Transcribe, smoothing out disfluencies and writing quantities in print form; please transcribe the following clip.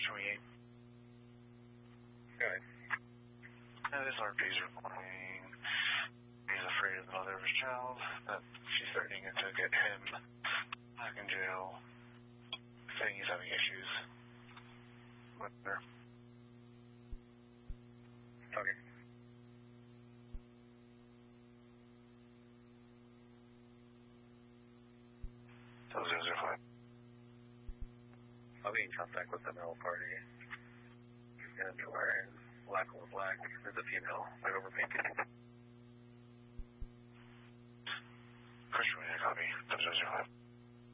28. Okay. This RP's reporting he's afraid of the mother of his child, that she's threatening to get him back in jail, saying he's having issues with her. Okay. So 005. I'll be in contact with the male party. He's going to be wearing black on black. There's a female right over pink.